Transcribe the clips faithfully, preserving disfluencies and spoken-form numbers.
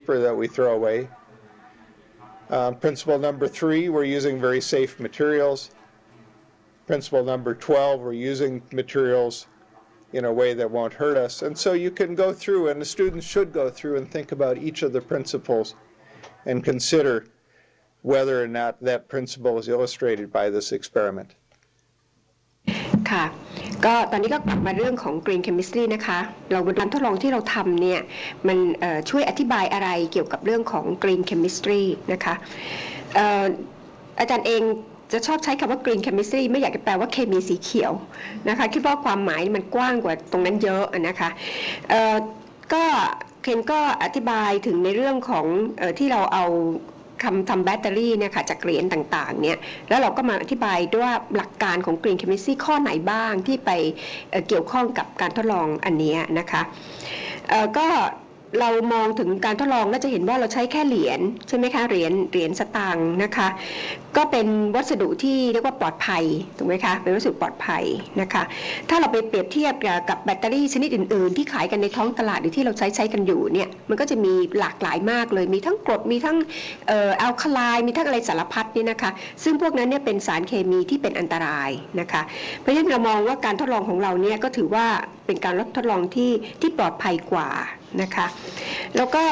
that we throw away. Um, principle number three, we're using very safe materials. Principle number twelve, we're using materials in a way that won't hurt us. And so you can go through, and the students should go through and think about each of the principles and consider whether or not that principle is illustrated by this experiment. ค่ะก็ตอนนี้ก็กลับมาเรื่องของ Green Chemistry นะคะเราการทดลองที่เราทำเนี่ยมันช่วยอธิบายอะไรเกี่ยวกับเรื่องของ Green Chemistry นะคะอาจารย์เองจะชอบใช้คำว่า Green Chemistry ไม่อยากจะแปลว่าเคมีสีเขียวนะคะคิดว่าความหมายมันกว้างกว่าตรงนั้นเยอะนะคะก็เคนก็อธิบายถึงในเรื่องของที่เราเอาคำทำแบตเตอรี่เนี่ยค่ะจากเหรียญต่างๆเนี่ยแล้วเราก็มาอธิบายด้วยว่าหลักการของ Green Chemistry ข้อไหนบ้างที่ไปเกี่ยวข้องกับการทดลองอันนี้นะคะก็เรามองถึงการทดลองแล้วจะเห็นว่าเราใช้แค่เหรียญใช่ไหมคะเหรียญเหรียญสตางค์นะคะก็เป็นวัสดุที่เรียกว่าปลอดภัยถูกไหมคะเป็นวัสดุปลอดภัยนะคะถ้าเราไปเปรียบเทียบกับแบตเตอรี่ชนิดอื่นๆที่ขายกันในท้องตลาดหรือที่เราใช้ใช้กันอยู่เนี่ยมันก็จะมีหลากหลายมากเลยมีทั้งกรดมีทั้งเอ่อแอลคาไลน์มีทั้งอะไรสารพัดนี่นะคะซึ่งพวกนั้นเนี่ยเป็นสารเคมีที่เป็นอันตรายนะคะเพราะฉะนั้นเรามองว่าการทดลองของเราเนี่ยก็ถือว่าเป็นการทดลองที่ที่ปลอดภัยกว่านะคะแล้วก็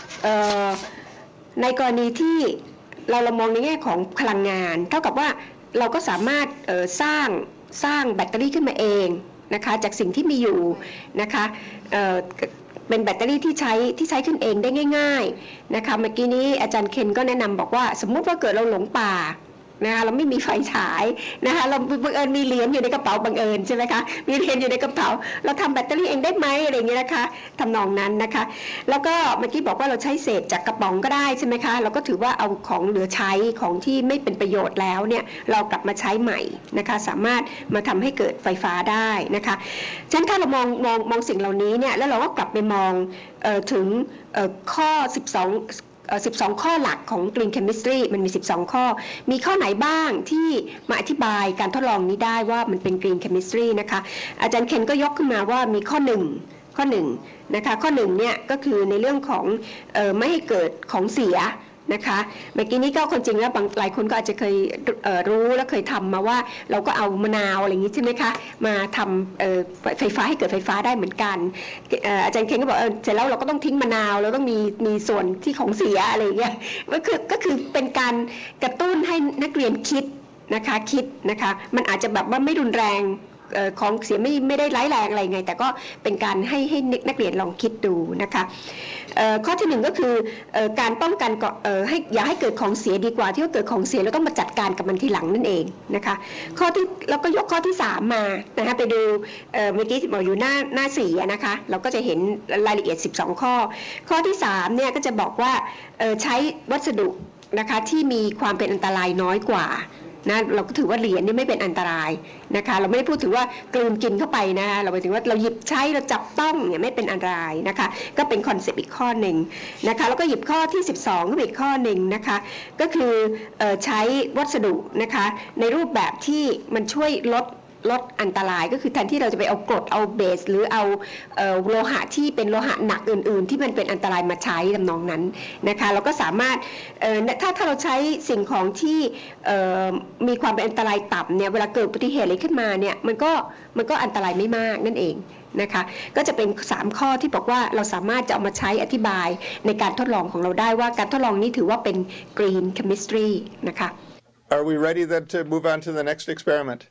ในกรณีที่เราเรามองในแง่ของพลังงานเท่ากับว่าเราก็สามารถสร้างสร้างแบตเตอรี่ขึ้นมาเองนะคะจากสิ่งที่มีอยู่นะคะเป็นแบตเตอรี่ที่ใช้ที่ใช้ขึ้นเองได้ง่ายๆนะคะเมื่อกี้นี้อาจารย์เคนก็แนะนำบอกว่าสมมุติว่าเกิดเราหลงป่านะคะเราไม่มีไฟฉายนะคะเราบังเอิญมีเหรียญอยู่ในกระเป๋าบังเอิญใช่ไหมคะมีเหรียญอยู่ในกระเป๋าเราทำแบตเตอรี่เองได้ไหมอะไรอย่างเงี้ยนะคะทำนองนั้นนะคะแล้วก็เมื่อกี้บอกว่าเราใช้เศษจากกระป๋องก็ได้ใช่ไหมคะเราก็ถือว่าเอาของเหลือใช้ของที่ไม่เป็นประโยชน์แล้วเนี่ยเรากลับมาใช้ใหม่นะคะสามารถมาทำให้เกิดไฟฟ้าได้นะคะฉะนั้นถ้าเรามองมองมองสิ่งเหล่านี้เนี่ยแล้วเราก็กลับไปมองเอ่อถึงเอ่อข้อสิบสองสิบสองข้อหลักของ Green Chemistry มันมีสิบสองข้อมีข้อไหนบ้างที่มาอธิบายการทดลองนี้ได้ว่ามันเป็น Green Chemistry นะคะอาจารย์เคนก็ยกขึ้นมาว่ามีข้อหนึ่งข้อหนึ่งนะคะข้อหนึ่งเนี่ยก็คือในเรื่องของเอ่อไม่ให้เกิดของเสียนะคะเมื่อกี้นี้ก็คนจริงแล้วบางหลายคนก็อาจจะเคยเอ่อรู้และเคยทำมาว่าเราก็เอามะนาวอะไรอย่างนี้ใช่ไหมคะมาทำเอ่อไฟฟ้าให้เกิดไฟฟ้าได้เหมือนกันเอ่ออาจารย์เคนก็บอกเออเสร็จแล้วเราก็ต้องทิ้งมะนาวเราต้องมีมีส่วนที่ของเสียอะไรอย่างเงี้ยก็คือก็คือเป็นการกระตุ้นให้นักเรียนคิดนะคะคิดนะคะมันอาจจะแบบว่าไม่รุนแรงของเสียไม่ไม่ได้ร้ายแรงอะไรไงแต่ก็เป็นการให้ให้นักเรียนลองคิดดูนะคะข้อที่หนึ่งก็คือการป้องกันให้อย่าให้เกิดของเสียดีกว่าที่ว่าเกิดของเสียแล้วต้องมาจัดการกับมันทีหลังนั่นเองนะคะข้อที่เราก็ยกข้อที่สามมานะคะไปดูเมื่อกี้บอกอยู่หน้าหน้าสี่นะคะเราก็จะเห็นรายละเอียดสิบสองข้อข้อที่สามเนี่ยก็จะบอกว่าใช้วัสดุนะคะที่มีความเป็นอันตรายน้อยกว่านะเราก็ถือว่าเหรียญนี่ไม่เป็นอันตรายนะคะเราไม่ได้พูดถึงว่ากลืนกินเข้าไปนะเราหมายถึงว่าเราหยิบใช้เราจับต้องเนี่ยไม่เป็นอันตรายนะคะก็เป็นคอนเซปต์อีกข้อหนึ่งนะคะแล้วก็หยิบข้อที่สิบสองก็เป็นอีกข้อหนึ่งนะคะก็คือใช้วัสดุนะคะในรูปแบบที่มันช่วยลดลดอันตรายก็คือแทนที่เราจะไปเอากรดเอาเบสหรือเอาโลหะที่เป็นโลหะหนักอื่นๆที่มันเป็นอันตรายมาใช้ทำนองนั้นนะคะเราก็สามารถถ้าถ้าเราใช้สิ่งของที่มีความเป็นอันตรายต่ำเนี่ยเวลาเกิดอุบัติเหตุอะไรขึ้นมาเนี่ยมันก็มันก็อันตรายไม่มากนั่นเองนะคะก็จะเป็นสามข้อที่บอกว่าเราสามารถจะเอามาใช้อธิบายในการทดลองของเราได้ว่าการทดลองนี้ถือว่าเป็น Green Chemistry นะคะ Are we ready then to move on to the next experiment?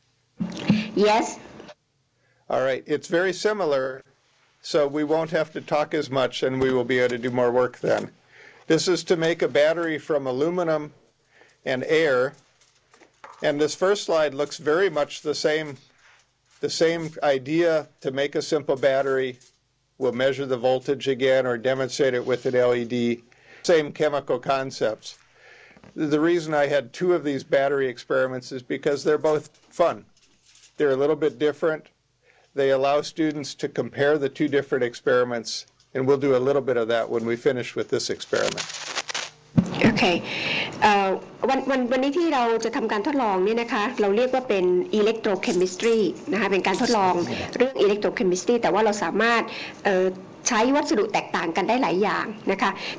Yes. All right. It's very similar, so we won't have to talk as much and we will be able to do more work then. This is to make a battery from aluminum and air. And this first slide looks very much the same, the same idea to make a simple battery. We'll measure the voltage again or demonstrate it with an L E D. Same chemical concepts. The reason I had two of these battery experiments is because they're both fun. They're a little bit different. They allow students to compare the two different experiments, and we'll do a little bit of that when we finish with this experiment. โอเควันวันวันนี้ที่เราจะทำการทดลองเนี่ยนะคะเราเรียกว่าเป็น electrochemistry นะคะเป็นการทดลองเรื่อง electrochemistry แต่ว่าเราสามารถใช้วัสดุแตกต่างกันได้หลายอย่างนะคะ